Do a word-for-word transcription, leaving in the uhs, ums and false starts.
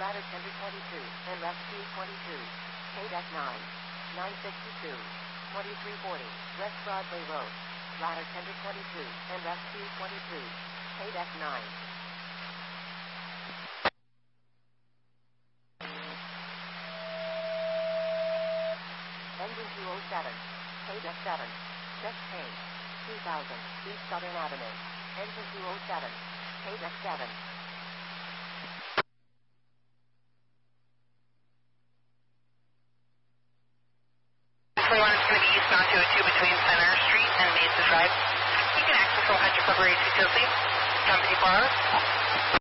Ladder Tender twenty-two, and Rescue twenty-two. K nine. nine sixty-two. twenty-three forty, West Broadway Road. Ladder Tender twenty-two, and Rescue twenty-two. K nine. Engine two oh seven. K seven. Chest pain. two thousand, East Southern Avenue. Engine two oh seven. K seven. twenty-one is going to be eastbound two oh two between Center Street and Mesa Drive. You can access one hundred February two Company four hours.